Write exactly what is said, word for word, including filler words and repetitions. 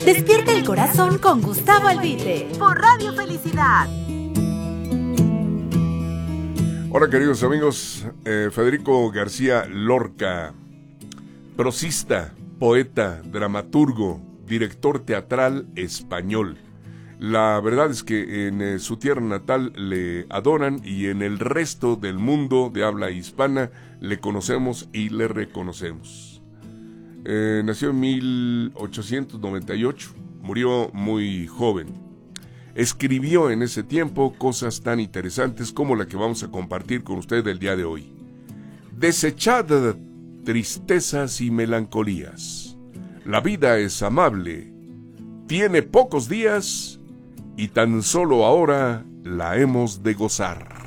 Despierta el corazón con Gustavo Albite por Radio Felicidad. Hola queridos amigos, eh, Federico García Lorca, prosista, poeta, dramaturgo, director teatral español. La verdad es que en eh, su tierra natal le adoran y en el resto del mundo de habla hispana le conocemos y le reconocemos. Eh, nació en mil ochocientos noventa y ocho, murió muy joven. Escribió en ese tiempo cosas tan interesantes como la que vamos a compartir con usted el día de hoy. Desechad tristezas y melancolías. La vida es amable, tiene pocos días y tan solo ahora la hemos de gozar.